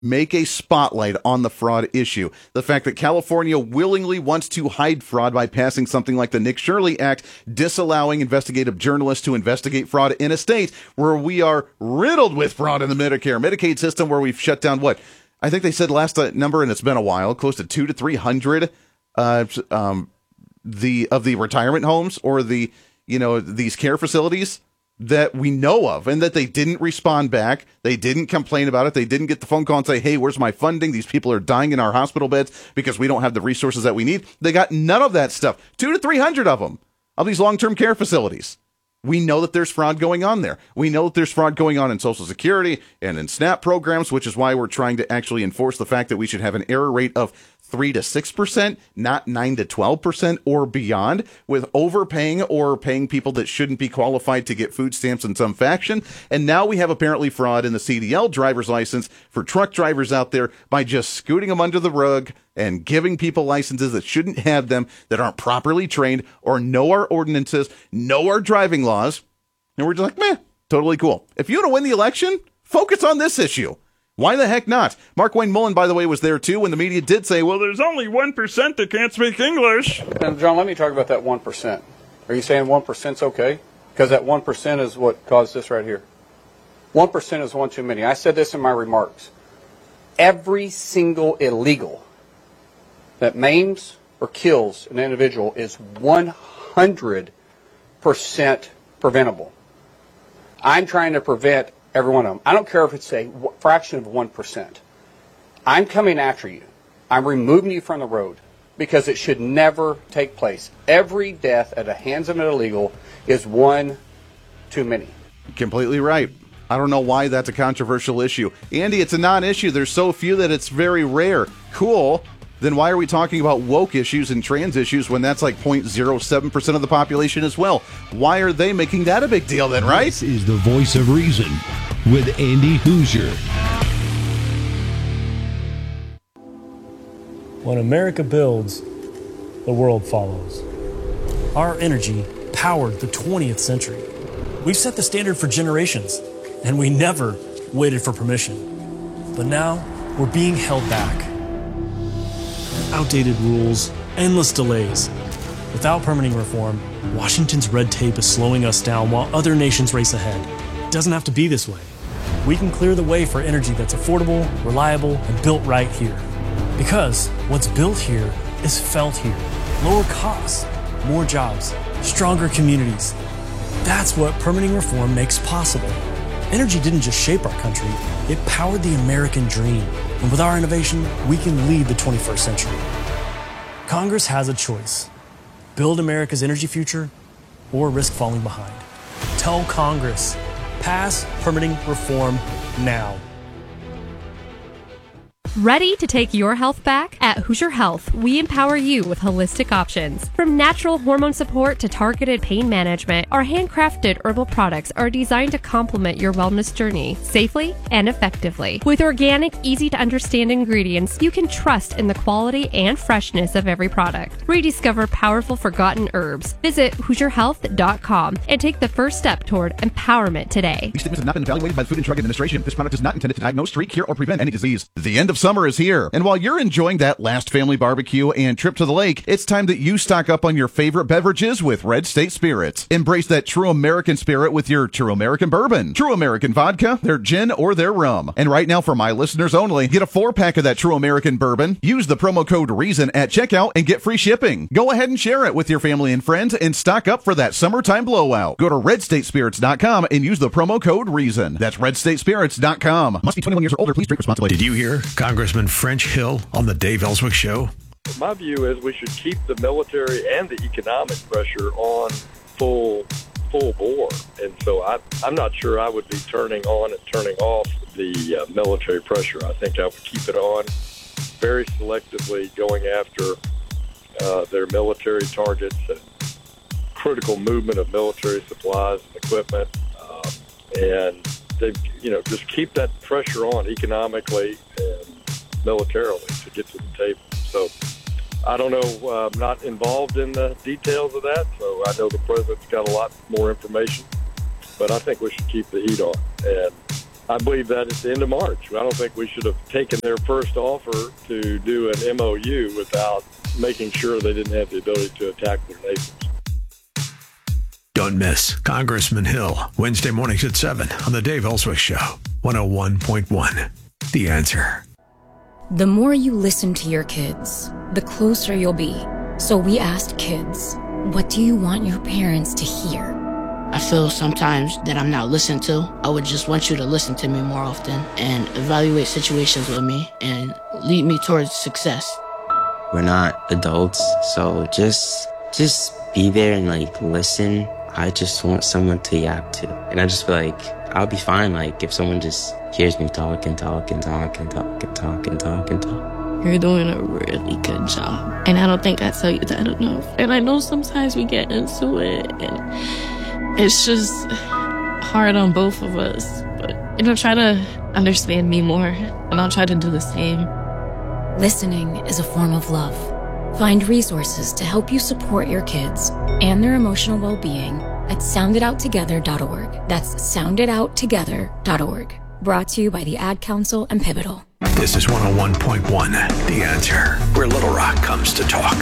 make a spotlight on the fraud issue. The fact that California willingly wants to hide fraud by passing something like the Nick Shirley Act, disallowing investigative journalists to investigate fraud in a state where we are riddled with fraud in the Medicaid system, where we've shut down what? I think they said last number, and it's been a while, close to 200 to 300 the retirement homes or these care facilities that we know of, and that they didn't respond back. They didn't complain about it. They didn't get the phone call and say, hey, where's my funding? These people are dying in our hospital beds because we don't have the resources that we need. They got none of that stuff. 200 to 300 of them, of these long-term care facilities. We know that there's fraud going on there. We know that there's fraud going on in Social Security and in SNAP programs, which is why we're trying to actually enforce the fact that we should have an error rate of 3 to 6%, not 9 to 12% or beyond, with overpaying or paying people that shouldn't be qualified to get food stamps in some fashion. And now we have apparently fraud in the CDL driver's license for truck drivers out there by just scooting them under the rug and giving people licenses that shouldn't have them, that aren't properly trained or know our ordinances, know our driving laws. And we're just like, meh, totally cool. If you want to win the election, focus on this issue. Why the heck not? Mark Wayne Mullen, by the way, was there too when the media did say, well, there's only 1% that can't speak English. And John, let me talk about that 1%. Are you saying 1%'s okay? Because that 1% is what caused this right here. 1% is one too many. I said this in my remarks. Every single illegal that maims or kills an individual is 100% preventable. I'm trying to prevent every one of them. I don't care if it's a fraction of 1%. I'm coming after you. I'm removing you from the road because it should never take place. Every death at the hands of an illegal is one too many. Completely right. I don't know why that's a controversial issue. Andy, it's a non-issue. There's so few that it's very rare. Cool. Then why are we talking about woke issues and trans issues when that's like 0.07% of the population as well? Why are they making that a big deal then, right? This is the Voice of Reason with Andy Hoosier. When America builds, the world follows. Our energy powered the 20th century. We've set the standard for generations, and we never waited for permission. But now, we're being held back. Outdated rules, endless delays. Without permitting reform, Washington's red tape is slowing us down while other nations race ahead. It doesn't have to be this way. We can clear the way for energy that's affordable, reliable, and built right here. Because what's built here is felt here. Lower costs, more jobs, stronger communities. That's what permitting reform makes possible. Energy didn't just shape our country, it powered the American dream. And with our innovation, we can lead the 21st century. Congress has a choice. Build America's energy future or risk falling behind. Tell Congress, pass permitting reform now. Ready to take your health back? At Hoosier Health, we empower you with holistic options. From natural hormone support to targeted pain management, our handcrafted herbal products are designed to complement your wellness journey safely and effectively. With organic, easy-to-understand ingredients, you can trust in the quality and freshness of every product. Rediscover powerful forgotten herbs. Visit HoosierHealth.com and take the first step toward empowerment today. These statements have not been evaluated by the Food and Drug Administration. This product is not intended to diagnose, treat, cure, or prevent any disease. The end of summer is here, and while you're enjoying that last family barbecue and trip to the lake, it's time that you stock up on your favorite beverages with Red State Spirits. Embrace that true American spirit with your True American Bourbon, True American Vodka, their gin, or their rum. And right now, for my listeners only, get a 4-pack of that True American Bourbon, use the promo code REASON at checkout, and get free shipping. Go ahead and share it with your family and friends and stock up for that summertime blowout. Go to redstatespirits.com and use the promo code REASON. That's redstatespirits.com. Must be 21 years or older. Please drink responsibly. Did you hear Congressman French Hill on the Dave Ellswick Show? My view is we should keep the military and the economic pressure on full bore. And so I'm not sure I would be turning on and turning off the military pressure. I think I would keep it on very selectively, going after their military targets and critical movement of military supplies and equipment. And they, just keep that pressure on economically and militarily to get to the table. So I don't know. I'm not involved in the details of that, so I know the president's got a lot more information. But I think we should keep the heat on. And I believe that at the end of March. I don't think we should have taken their first offer to do an MOU without making sure they didn't have the ability to attack their neighbors. Don't miss Congressman Hill, Wednesday mornings at 7 on the Dave Ellswick Show, 101.1. The Answer. The more you listen to your kids, the closer you'll be. So we asked kids, what do you want your parents to hear? I feel sometimes that I'm not listened to. I would just want you to listen to me more often and evaluate situations with me and lead me towards success. We're not adults, so just be there and listen. I just want someone to yap to. And I just feel like I'll be fine if someone just hears me talk and talk and talk and talk and talk and talk and talk. You're doing a really good job. And I don't think I tell you that enough. And I know sometimes we get into it and it's just hard on both of us. But, try to understand me more and I'll try to do the same. Listening is a form of love. Find resources to help you support your kids and their emotional well-being at sounditouttogether.org. That's sounditouttogether.org. Brought to you by the Ad Council and Pivotal. This is 101.1, The Answer, where Little Rock comes to talk.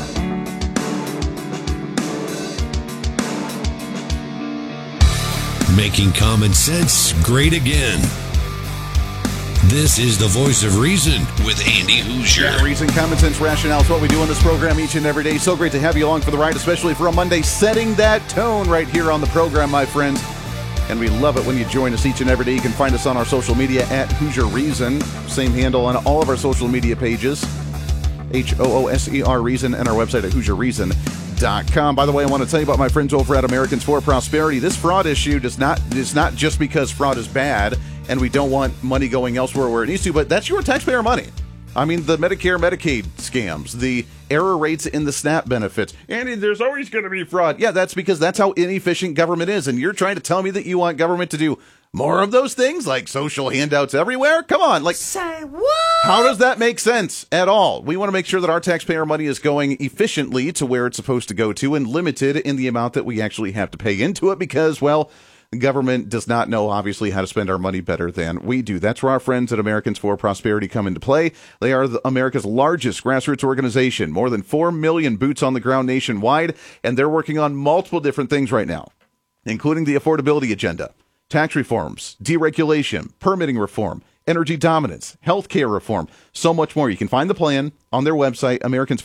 Making common sense great again. This is the voice of reason with Andy Hoosier. Yeah, reason, common sense, rationale is what we do on this program each and every day. So great to have you along for the ride, especially for a Monday, setting that tone right here on the program, my friends. And we love it when you join us each and every day. You can find us on our social media at Hoosier Reason. Same handle on all of our social media pages. HOOSER Reason, and our website at HoosierReason.com. By the way, I want to tell you about my friends over at Americans for Prosperity. This fraud issue is not just because fraud is bad and we don't want money going elsewhere where it needs to, but that's your taxpayer money. I mean, the Medicare, Medicaid scams, the error rates in the SNAP benefits. And there's always going to be fraud. Yeah, that's because that's how inefficient government is. And you're trying to tell me that you want government to do more of those things, like social handouts everywhere? Come on. Say what? How does that make sense at all? We want to make sure that our taxpayer money is going efficiently to where it's supposed to go to and limited in the amount that we actually have to pay into it because, well, the government does not know, obviously, how to spend our money better than we do. That's where our friends at Americans for Prosperity come into play. They are America's largest grassroots organization, more than 4 million boots on the ground nationwide, and they're working on multiple different things right now, including the affordability agenda, tax reforms, deregulation, permitting reform, energy dominance, healthcare reform, so much more. You can find the plan on their website,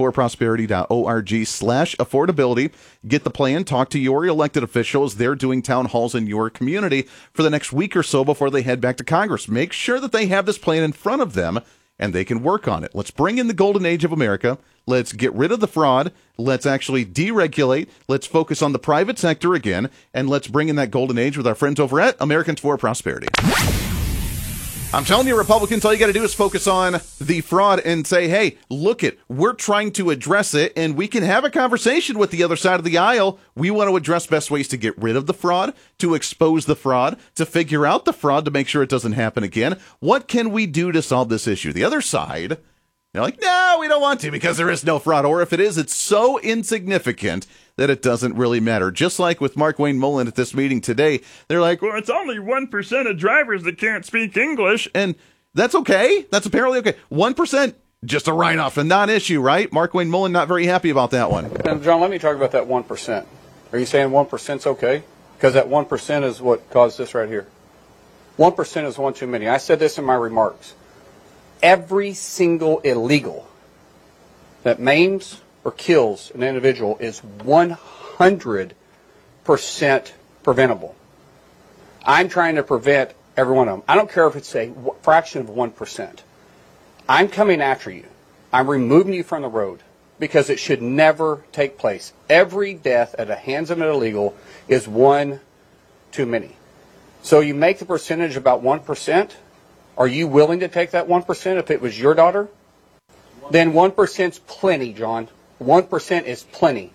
americansforprosperity.org/affordability. Get the plan, talk to your elected officials. They're doing town halls in your community for the next week or so before they head back to Congress. Make sure that they have this plan in front of them and they can work on it. Let's bring in the golden age of America. Let's get rid of the fraud. Let's actually deregulate. Let's focus on the private sector again. And let's bring in that golden age with our friends over at Americans for Prosperity. I'm telling you, Republicans, all you got to do is focus on the fraud and say, hey, look it, we're trying to address it, and we can have a conversation with the other side of the aisle. We want to address best ways to get rid of the fraud, to expose the fraud, to figure out the fraud, to make sure it doesn't happen again. What can we do to solve this issue? The other side, they're like, no, we don't want to because there is no fraud. Or if it is, it's so insignificant that it doesn't really matter. Just like with Markwayne Mullin at this meeting today, they're like, well, it's only 1% of drivers that can't speak English. And that's okay. That's apparently okay. 1%, just a write-off, a non-issue, right? Markwayne Mullin not very happy about that one. And John, let me talk about that 1%. Are you saying 1%'s okay? Because that 1% is what caused this right here. 1% is one too many. I said this in my remarks. Every single illegal that maims or kills an individual is 100% preventable. I'm trying to prevent every one of them. I don't care if it's a fraction of 1%. I'm coming after you. I'm removing you from the road because it should never take place. Every death at the hands of an illegal is one too many. So you make the percentage about 1%. Are you willing to take that 1% if it was your daughter? Then 1%'s plenty, John. 1% is plenty.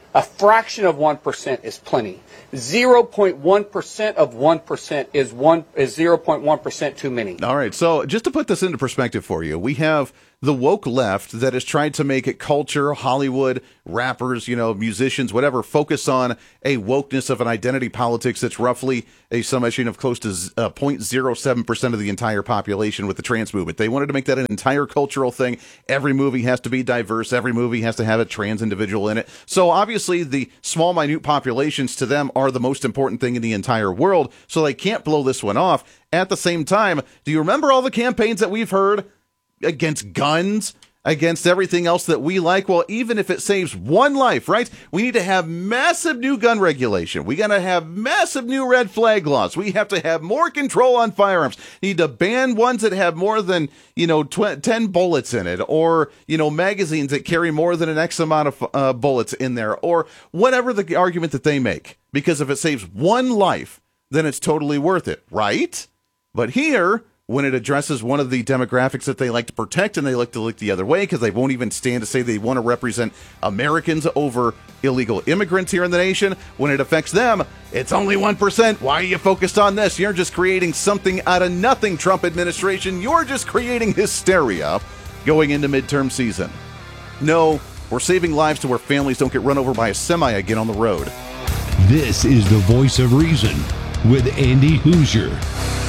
A fraction of 1% is plenty. 0.1% of 1% is 0.1% too many. All right, so just to put this into perspective for you, we have the woke left that has tried to make it culture, Hollywood, rappers, musicians, whatever, focus on a wokeness of an identity politics that's roughly a summation of close to 0.07% of the entire population with the trans movement. They wanted to make that an entire cultural thing. Every movie has to be diverse. Every movie has to have a trans individual in it. So obviously the small, minute populations to them are the most important thing in the entire world. So they can't blow this one off. At the same time, do you remember all the campaigns that we've heard against guns, against everything else that we like? Well, even if it saves one life, right? We need to have massive new gun regulation. We got to have massive new red flag laws. We have to have more control on firearms. Need to ban ones that have more than, 10 bullets in it, or, magazines that carry more than an X amount of bullets in there, or whatever the argument that they make. Because if it saves one life, then it's totally worth it, right? But here, when it addresses one of the demographics that they like to protect, and they like to look the other way because they won't even stand to say they want to represent Americans over illegal immigrants here in the nation, when it affects them, it's only 1%. Why are you focused on this? You're just creating something out of nothing, Trump administration. You're just creating hysteria going into midterm season. No, we're saving lives to where families don't get run over by a semi again on the road. This is the Voice of Reason with Andy Hoosier.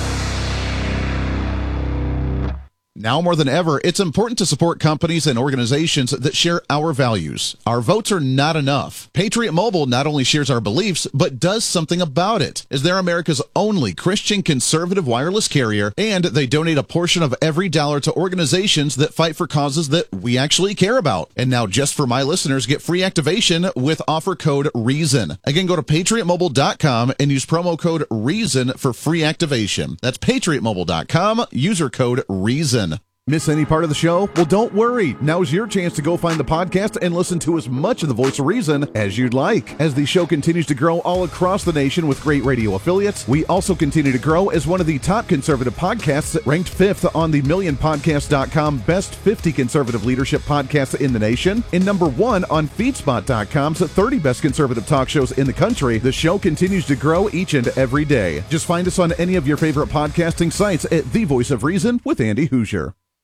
Now more than ever, it's important to support companies and organizations that share our values. Our votes are not enough. Patriot Mobile not only shares our beliefs, but does something about it, as they're America's only Christian conservative wireless carrier, and they donate a portion of every dollar to organizations that fight for causes that we actually care about. And now, just for my listeners, get free activation with offer code REASON. Again, go to patriotmobile.com and use promo code REASON for free activation. That's patriotmobile.com, user code REASON. Miss any part of the show? Well, don't worry. Now's your chance to go find the podcast and listen to as much of the Voice of Reason as you'd like. As the show continues to grow all across the nation with great radio affiliates, we also continue to grow as one of the top conservative podcasts, ranked 5th on the MillionPodcast.com Best 50 Conservative Leadership Podcasts in the nation, and number 1 on FeedSpot.com's 30 Best Conservative Talk Shows in the country. The show continues to grow each and every day. Just find us on any of your favorite podcasting sites at The Voice of Reason with Andy Hoosier.